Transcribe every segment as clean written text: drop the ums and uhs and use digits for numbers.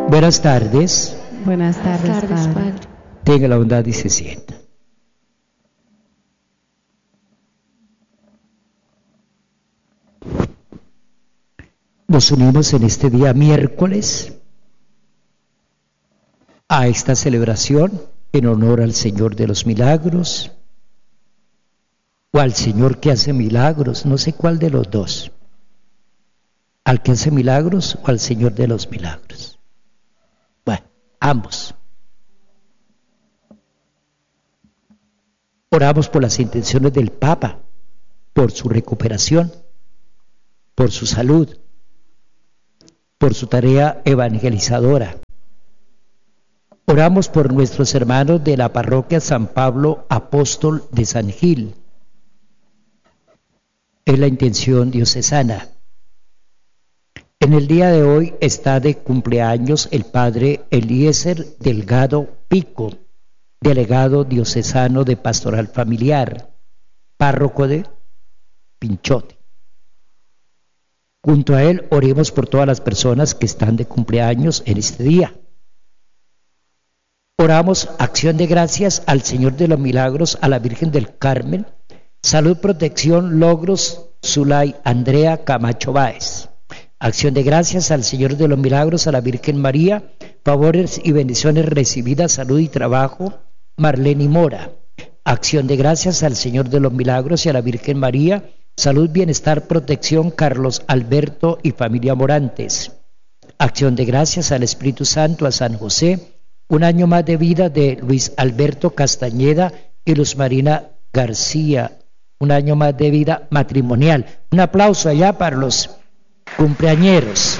Buenas tardes. Buenas tardes, Padre. Tenga la bondad y se sienta. Nos unimos en este día miércoles a esta celebración en honor al Señor de los Milagros o al Señor que hace milagros, no sé cuál de los dos, al que hace milagros o al Señor de los Milagros. Bueno, ambos. Oramos por las intenciones del Papa, por su recuperación, por su salud, por su tarea evangelizadora. Oramos por nuestros hermanos de la parroquia San Pablo Apóstol de San Gil. Es la intención diocesana. En el día de hoy está de cumpleaños el padre Eliezer Delgado Pico, delegado diocesano de Pastoral Familiar, párroco de Pinchote. Junto a él oremos por todas las personas que están de cumpleaños en este día. Oramos acción de gracias al Señor de los Milagros, a la Virgen del Carmen, salud, protección, logros, Zulay Andrea Camacho Báez. Acción de gracias al Señor de los Milagros, a la Virgen María, favores y bendiciones recibidas, salud y trabajo, Marlene Mora. Acción de gracias al Señor de los Milagros y a la Virgen María, salud, bienestar, protección, Carlos Alberto y familia Morantes. Acción de gracias al Espíritu Santo, a San José, un año más de vida de Luis Alberto Castañeda y Luz Marina García, un año más de vida matrimonial. Un aplauso allá para los cumpleañeros.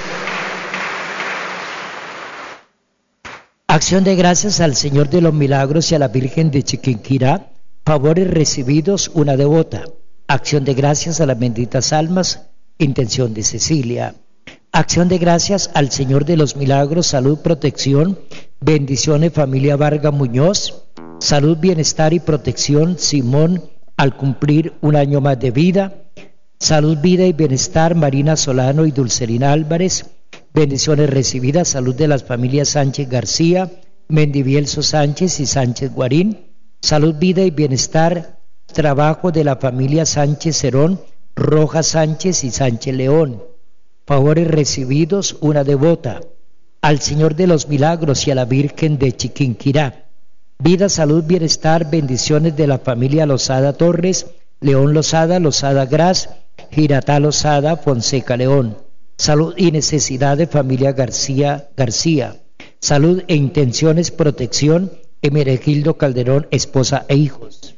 Acción de gracias al Señor de los Milagros y a la Virgen de Chiquinquirá, favores recibidos, una devota. Acción de gracias a las benditas almas, intención de Cecilia. Acción de gracias al Señor de los Milagros, salud, protección, bendiciones, familia Vargas Muñoz, salud, bienestar y protección, Simón, al cumplir un año más de vida, salud, vida y bienestar, Marina Solano y Dulcerina Álvarez, bendiciones recibidas, salud de las familias Sánchez García, Mendivielso Sánchez y Sánchez Guarín, salud, vida y bienestar, trabajo de la familia Sánchez Cerón, Rojas Sánchez y Sánchez León, favores recibidos, una devota, al Señor de los Milagros y a la Virgen de Chiquinquirá, vida, salud, bienestar, bendiciones de la familia Lozada Torres, León Lozada, Lozada Gras, Giratá Lozada, Fonseca León, salud y necesidad de familia García García, salud e intenciones, protección, Emeregildo Calderón, esposa e hijos.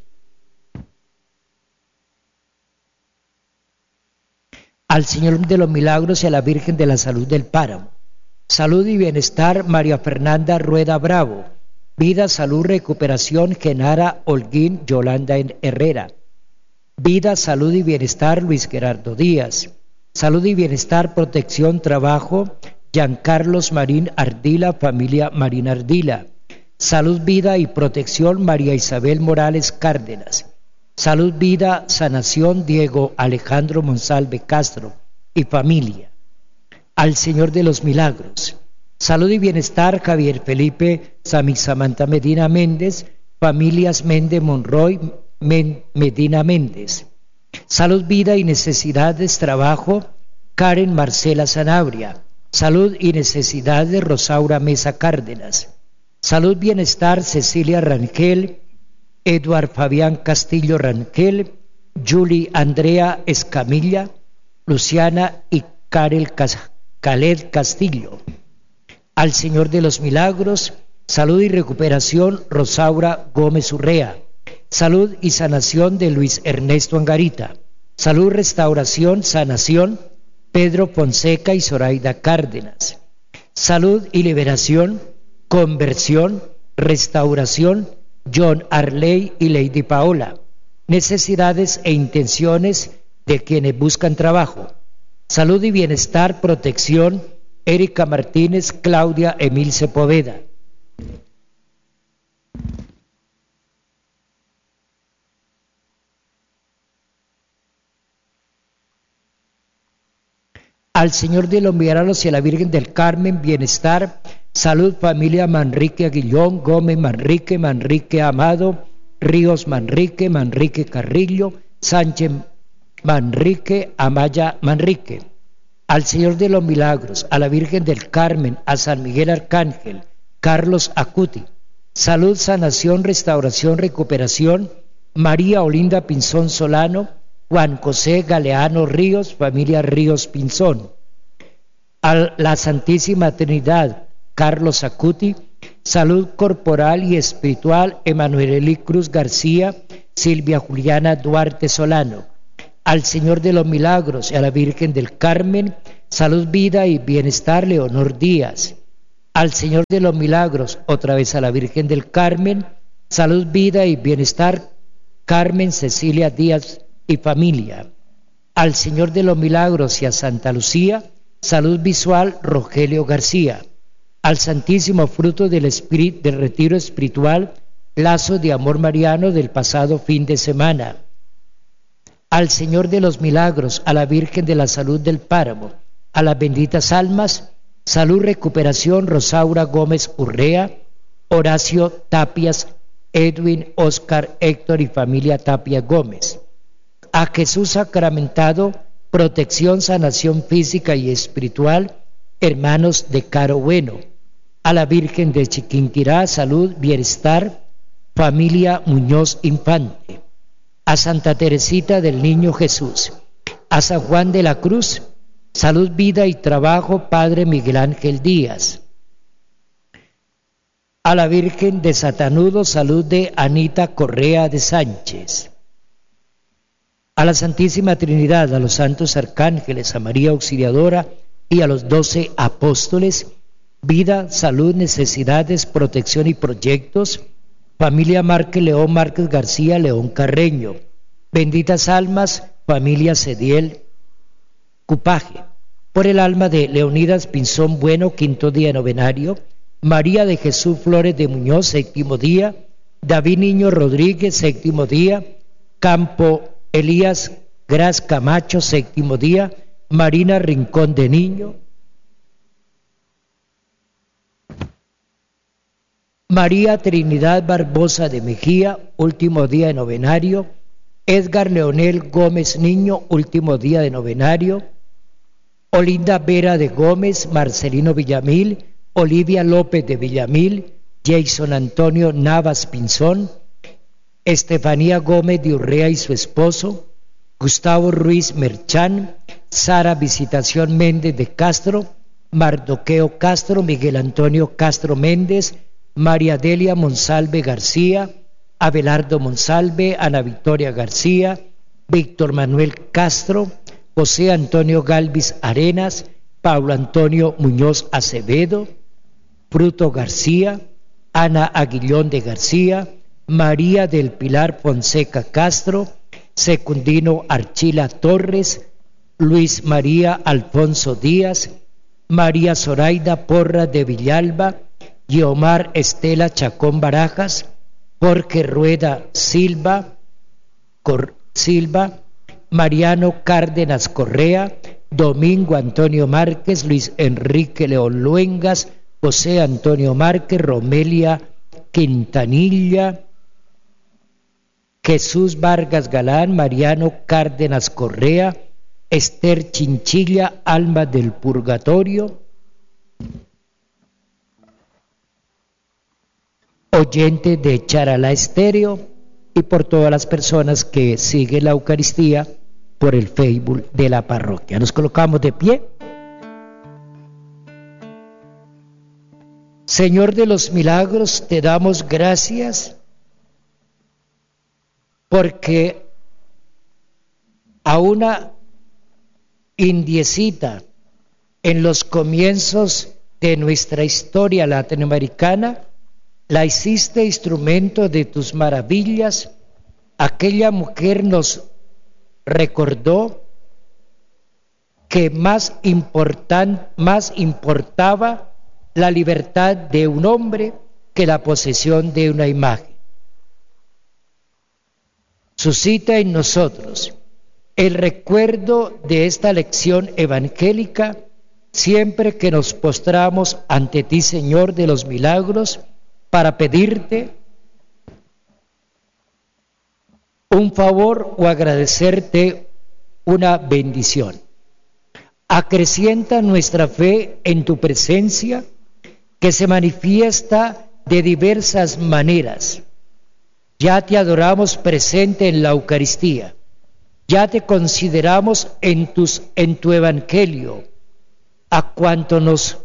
Al Señor de los Milagros y a la Virgen de la Salud del Páramo, salud y bienestar, María Fernanda Rueda Bravo, vida, salud, recuperación, Genara Holguín Yolanda Herrera, vida, salud y bienestar, Luis Gerardo Díaz, salud y bienestar, protección, trabajo, Giancarlos Marín Ardila, familia Marín Ardila, salud, vida y protección, María Isabel Morales Cárdenas, salud, vida, sanación, Diego Alejandro Monsalve Castro y familia. Al Señor de los Milagros, salud y bienestar, Javier Felipe Samantha Medina Méndez, familias Méndez Monroy Medina Méndez, salud, vida y necesidades, trabajo, Karen Marcela Sanabria, salud y necesidades, Rosaura Mesa Cárdenas, salud, bienestar, Cecilia Rangel, Eduard Fabián Castillo Rangel, Julie Andrea Escamilla, Luciana y Caled Castillo. Al Señor de los Milagros, salud y recuperación, Rosaura Gómez Urrea, salud y sanación de Luis Ernesto Angarita, salud, restauración, sanación, Pedro Fonseca y Zoraida Cárdenas, salud y liberación, conversión, restauración, John Arley y Lady Paola, necesidades e intenciones de quienes buscan trabajo, salud y bienestar, protección, Erika Martínez, Claudia Emil Sepoveda. Al Señor de los Milagros y a la Virgen del Carmen, bienestar, Salud familia Manrique Aguillón, Gómez Manrique, Manrique Amado, Ríos Manrique, Manrique Carrillo, Sánchez Manrique, Amaya Manrique. Al Señor de los Milagros, a la Virgen del Carmen, a San Miguel Arcángel, Carlos Acuti. Salud, sanación, restauración, recuperación, María Olinda Pinzón Solano, Juan José Galeano Ríos, familia Ríos Pinzón. A la Santísima Trinidad, Carlos Acuti. Salud corporal y espiritual, Emanuel Eli Cruz García, Silvia Juliana Duarte Solano. Al Señor de los Milagros y a la Virgen del Carmen, salud, vida y bienestar, Leonor Díaz. Al Señor de los Milagros, otra vez a la Virgen del Carmen, salud, vida y bienestar, Carmen Cecilia Díaz y familia. Al Señor de los Milagros y a Santa Lucía, salud visual, Rogelio García. Al Santísimo Fruto del Retiro Espiritual, lazo de amor mariano del pasado fin de semana. Al Señor de los Milagros, a la Virgen de la Salud del Páramo, a las benditas almas, salud, recuperación, Rosaura Gómez Urrea, Horacio Tapias, Edwin, Oscar, Héctor y familia Tapias Gómez. A Jesús sacramentado, protección, sanación física y espiritual, hermanos de Caro Bueno. A la Virgen de Chiquinquirá, salud, bienestar, familia Muñoz Infante. A Santa Teresita del Niño Jesús, a San Juan de la Cruz, salud, vida y trabajo, Padre Miguel Ángel Díaz. A la Virgen de Satanudo, salud de Anita Correa de Sánchez. A la Santísima Trinidad, a los santos arcángeles, a María Auxiliadora y a los 12 apóstoles, vida, salud, necesidades, protección y proyectos, familia Márquez León Márquez García León Carreño, benditas almas, familia Cediel Cupaje, por el alma de Leonidas Pinzón Bueno, quinto día novenario, María de Jesús Flores de Muñoz, séptimo día, David Niño Rodríguez, séptimo día, Campo Elías Gras Camacho, séptimo día, Marina Rincón de Niño, María Trinidad Barbosa de Mejía, último día de novenario, Edgar Leonel Gómez Niño, último día de novenario, Olinda Vera de Gómez, Marcelino Villamil, Olivia López de Villamil, Jason Antonio Navas Pinzón, Estefanía Gómez de Urrea y su esposo, Gustavo Ruiz Merchán, Sara Visitación Méndez de Castro, Mardoqueo Castro, Miguel Antonio Castro Méndez, María Delia Monsalve García, Abelardo Monsalve, Ana Victoria García, Víctor Manuel Castro, José Antonio Galvis Arenas, Pablo Antonio Muñoz Acevedo, Fruto García, Ana Aguillón de García, María del Pilar Fonseca Castro, Secundino Archila Torres, Luis María Alfonso Díaz, María Zoraida Porra de Villalba, Guiomar Estela Chacón Barajas, Jorge Rueda Silva, Mariano Cárdenas Correa, Domingo Antonio Márquez, Luis Enrique León Luengas, José Antonio Márquez, Romelia Quintanilla, Jesús Vargas Galán, Mariano Cárdenas Correa, Esther Chinchilla, Alma del Purgatorio, oyente de Charalá Estéreo, y por todas las personas que siguen la Eucaristía por el Facebook de la parroquia. Nos colocamos de pie. Señor de los milagros, te damos gracias porque a una indiecita en los comienzos de nuestra historia latinoamericana, la hiciste instrumento de tus maravillas. Aquella mujer nos recordó que más importaba la libertad de un hombre que la posesión de una imagen. Suscita en nosotros el recuerdo de esta lección evangélica siempre que nos postramos ante ti, Señor de los milagros, para pedirte un favor o agradecerte una bendición. Acrecienta nuestra fe en tu presencia, que se manifiesta de diversas maneras. Ya te adoramos presente en la Eucaristía, ya te consideramos en tu Evangelio, a cuanto nos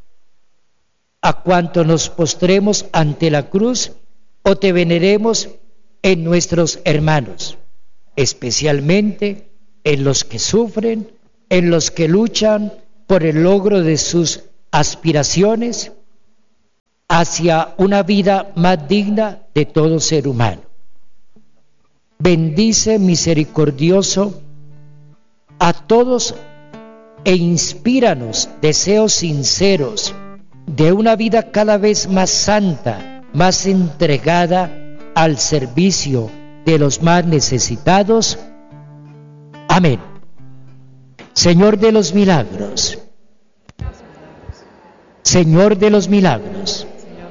postremos ante la cruz o te veneremos en nuestros hermanos, especialmente en los que sufren, en los que luchan por el logro de sus aspiraciones hacia una vida más digna de todo ser humano. Bendice, misericordioso, a todos e inspíranos deseos sinceros de una vida cada vez más santa, más entregada al servicio de los más necesitados. Amén. Señor de los milagros, Señor de los milagros,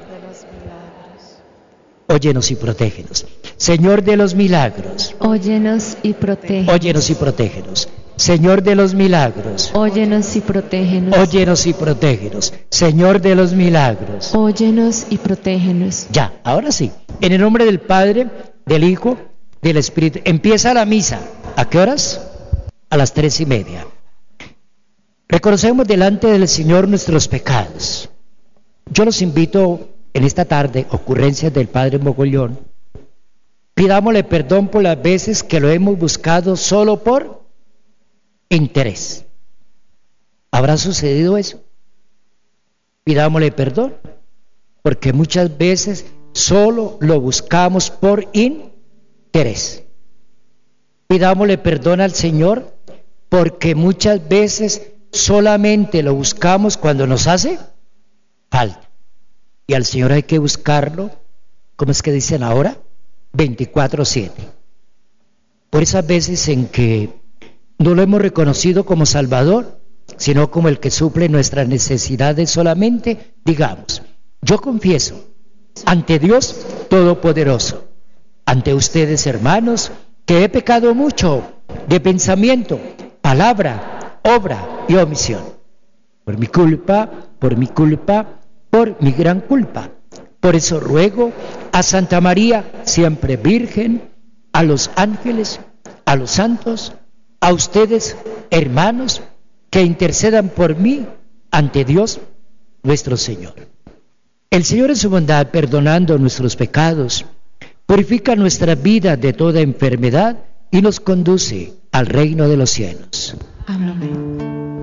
óyenos y protégenos. Señor de los milagros, óyenos y protégenos. Óyenos y protégenos. Señor de los milagros, óyenos y protégenos. Óyenos y protégenos. Señor de los milagros, óyenos y protégenos. Ya, ahora sí. En el nombre del Padre, del Hijo, del Espíritu. Empieza la misa. ¿A qué horas? A las 3:30. Reconocemos delante del Señor nuestros pecados. Yo los invito en esta tarde, ocurrencias del Padre Mogollón, pidámosle perdón por las veces que lo hemos buscado solo por interés. ¿Habrá sucedido eso? Pidámosle perdón, porque muchas veces solo lo buscamos por interés. Pidámosle perdón al Señor, porque muchas veces solamente lo buscamos cuando nos hace falta. Y al Señor hay que buscarlo, ¿cómo es que dicen ahora? 24/7. Por esas veces en que no lo hemos reconocido como Salvador, sino como el que suple nuestras necesidades solamente, digamos, yo confieso ante Dios Todopoderoso, ante ustedes, hermanos, que he pecado mucho de pensamiento, palabra, obra y omisión. Por mi culpa, por mi gran culpa. Por eso ruego a Santa María, siempre Virgen, a los ángeles, a los santos, a ustedes, hermanos, que intercedan por mí ante Dios nuestro Señor. El Señor en su bondad, perdonando nuestros pecados, purifica nuestra vida de toda enfermedad y nos conduce al reino de los cielos. Amén.